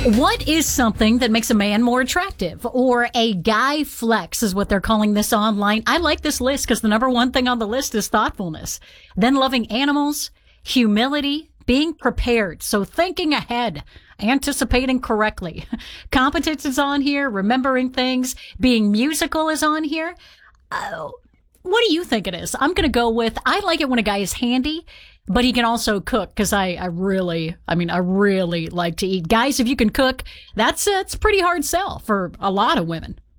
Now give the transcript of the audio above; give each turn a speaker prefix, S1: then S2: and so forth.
S1: What is something that makes a man more attractive? Or a guy flex is what they're calling this online. I like this list because the number one thing on the list is thoughtfulness. Then loving animals, humility, being prepared. So thinking ahead, anticipating correctly. Competence is on here, remembering things, being musical is on here. What do you think it is? I'm going to go with, I like it when a guy is handy, but he can also cook because I really like to eat. Guys, if you can cook, it's a pretty hard sell for a lot of women.